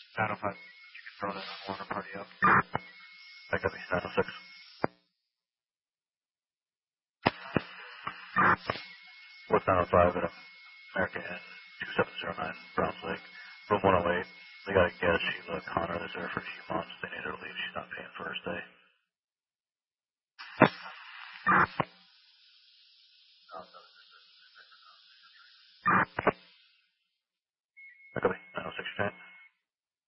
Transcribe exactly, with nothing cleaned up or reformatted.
nine oh five. You can throw that water party up. I got me nine oh six. What's nine oh five at American Inn two seven zero nine Browns Lake. Room one oh eight. They got a guest, Sheila Connor, that's there for a few months. They need her to leave. She's not paying for her stay.